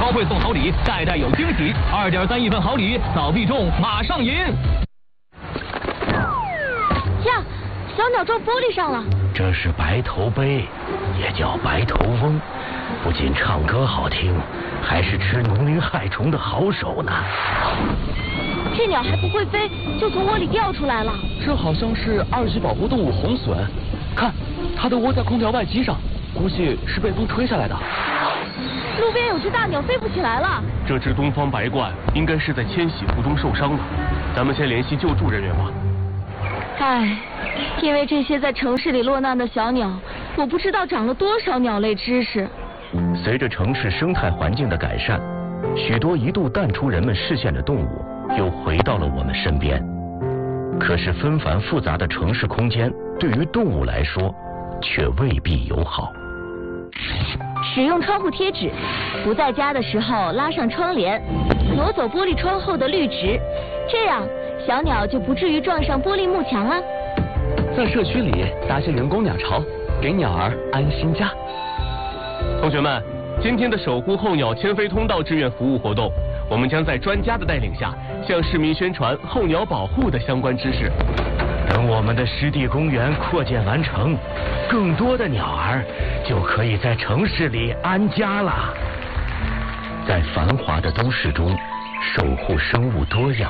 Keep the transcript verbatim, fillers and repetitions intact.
超会送好礼，代代有惊喜。二点三亿份好礼，早必中，马上赢！ 呀，小鸟撞玻璃上了。 这是白头鹎，也叫白头翁，不仅唱歌好听，还是吃农林害虫的好手呢。 这鸟还不会飞，就从窝里掉出来了。 这好像是二级保护动物红隼，看，它的窝在空调外机上，估计是被风吹下来的。 路边有只大鸟飞不起来了。 这只东方白鹳应该是在迁徙途中受伤的，咱们先联系救助人员吧。 唉，因为这些在城市里落难的小鸟，我不知道长了多少鸟类知识。 随着城市生态环境的改善，许多一度淡出人们视线的动物又回到了我们身边。可是纷繁复杂的城市空间对于动物来说却未必友好。 使用窗户贴纸，不在家的时候拉上窗帘，挪走玻璃窗后的绿植，这样小鸟就不至于撞上玻璃幕墙了。 在社区里搭些人工鸟巢，给鸟儿安心家。 同学们，今天的守护候鸟迁飞通道志愿服务活动，我们将在专家的带领下，向市民宣传候鸟保护的相关知识。 等我们的湿地公园扩建完成，更多的鸟儿就可以在城市里安家了。在繁华的都市中，守护生物多样，